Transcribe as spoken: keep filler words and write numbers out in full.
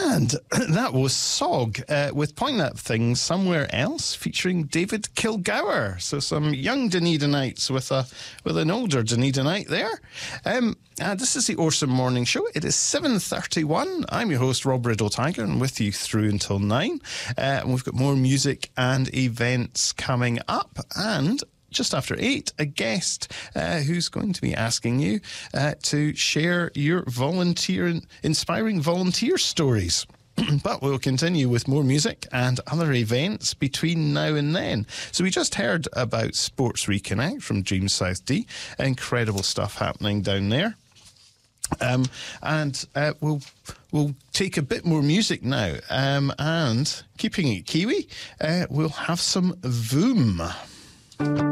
And that was Sog uh, with Pointing at Things Somewhere Else, featuring David Kilgour. So some young Dunedinites with a with an older Dunedinite there. Um, uh, this is the Awesome Morning Show. It is seven thirty-one. I'm your host, Rob Riddle Tiger, and with you through until nine. Uh, and we've got more music and events coming up. And just after eight, a guest uh, who's going to be asking you uh, to share your volunteer, inspiring volunteer stories. But we'll continue with more music and other events between now and then. So we just heard about Sports Reconnect from Dream South D. Incredible stuff happening down there. Um, and uh, we'll we'll take a bit more music now. Um, and keeping it Kiwi, uh, we'll have some Voom.